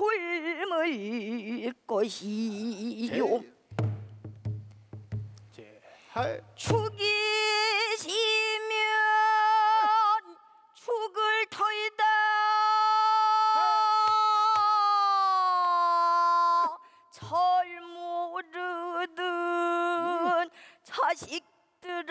굶을 것이요. 죽이시면 죽을 터이다. 절 모르던 자식